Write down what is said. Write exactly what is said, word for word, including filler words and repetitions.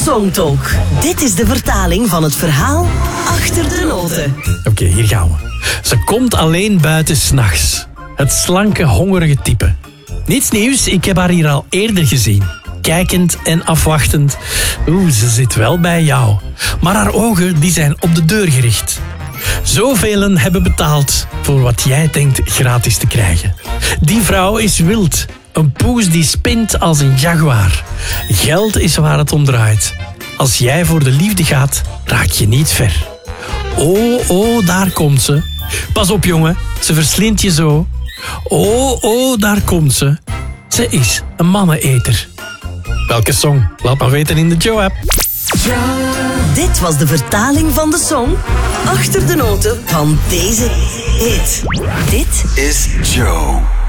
Songtalk. Dit is de vertaling van het verhaal achter de noten. Oké, okay, hier gaan we. Ze komt alleen buiten 's nachts. Het slanke, hongerige type. Niets nieuws, ik heb haar hier al eerder gezien. Kijkend en afwachtend. Oeh, ze zit wel bij jou. Maar haar ogen die zijn op de deur gericht. Zoveel hebben betaald voor wat jij denkt gratis te krijgen. Die vrouw is wild. Een poes die spint als een jaguar. Geld is waar het om draait. Als jij voor de liefde gaat, raak je niet ver. Oh, oh, daar komt ze. Pas op, jongen, ze verslindt je zo. Oh, oh, daar komt ze. Ze is een manneneter. Welke song? Laat maar weten in de Joe-app. Dit was de vertaling van de song achter de noten van deze hit. Dit is Joe.